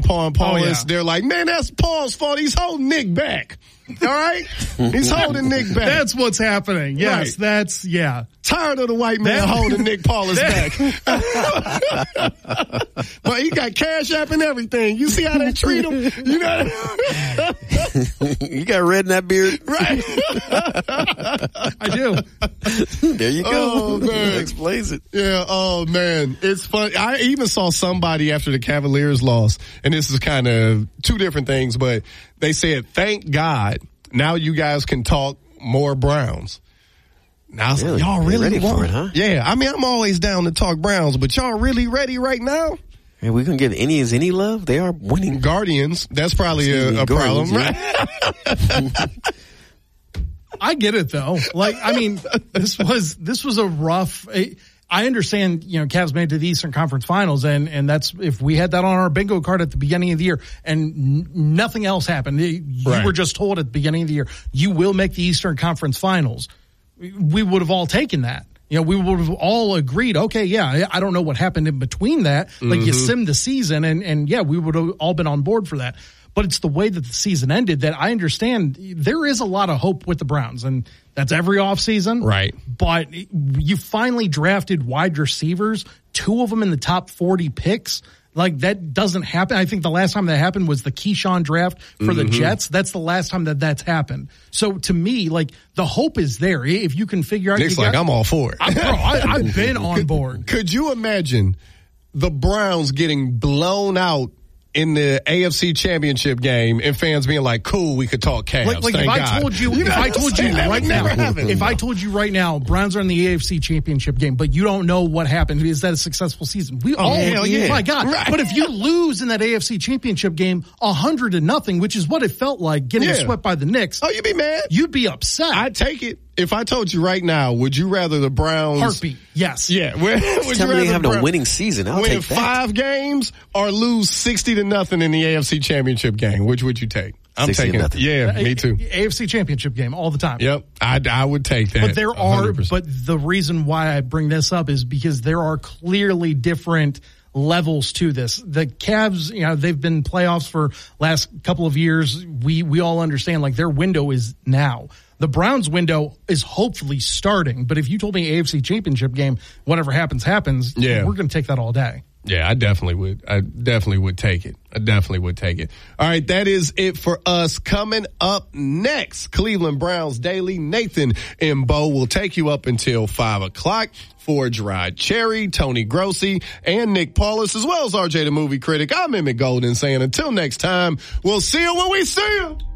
Paul and Paulus. Oh, yeah. They're like, man, that's Paul's fault. He's holding Nick back. All right? He's holding Nick back. That's what's happening. Yes, Right. that's, yeah. Tired of the white man holding Nick Paulus back. But he got Cash App and everything. You see how they treat him? You know? You got red in that beard? Right. I do. There you go. Oh, man. That explains it. Yeah, oh man, it's fun. I even saw somebody after the Cavaliers lost, and this is kind of two different things, but they said, thank God, now you guys can talk more Browns. Now I was like, y'all really ready want for it, huh? Yeah, I mean, I'm always down to talk Browns, but y'all really ready right now? Hey, we gonna give any love? They are winning. Guardians, that's probably a problem, Guardians, right? I get it though. Like, I mean, this was a rough. I understand, Cavs made it to the Eastern Conference Finals, and that's, if we had that on our bingo card at the beginning of the year and nothing else happened, you were just told at the beginning of the year, you will make the Eastern Conference Finals, we would have all taken that. We would have all agreed, okay, yeah, I don't know what happened in between that. Like, you simmed the season, and yeah, we would have all been on board for that. But it's the way that the season ended that I understand there is a lot of hope with the Browns, and that's every offseason. Right. But you finally drafted wide receivers, 2 of them in the top 40 picks. Like, that doesn't happen. I think the last time that happened was the Keyshawn draft for the Jets. That's the last time that's happened. So to me, like, the hope is there. If you can figure out. Nick's like, I'm all for it. I've been on board. Could you imagine the Browns getting blown out in the AFC Championship game and fans being like, cool, we could talk Cavs. Like if I told you right now, Browns are in the AFC Championship game, but you don't know what happened. Is that a successful season? My God. Right. But if you lose in that AFC Championship game 100-0, which is what it felt like getting swept by the Knicks. Oh, you'd be mad? You'd be upset. I'd take it. If I told you right now, would you rather the Browns... Heartbeat, yes. Yeah. Would Tell me they have a winning season. I'll win take that. 5 games or lose 60-0 in the AFC Championship game? Which would you take? I'm taking it. Yeah, me too. AFC Championship game all the time. Yep. I would take that. But the reason why I bring this up is because there are clearly different levels to this. The Cavs, they've been playoffs for last couple of years. We all understand, like, their window is now. The Browns' window is hopefully starting, but if you told me AFC Championship game, whatever happens, we're going to take that all day. Yeah, I definitely would. I definitely would take it. All right, that is it for us. Coming up next, Cleveland Browns Daily. Nathan and Bo will take you up until 5 o'clock for Gerard Cherry, Tony Grossi, and Nick Paulus, as well as RJ the Movie Critic. I'm Emmett Golden saying until next time, we'll see you when we see you.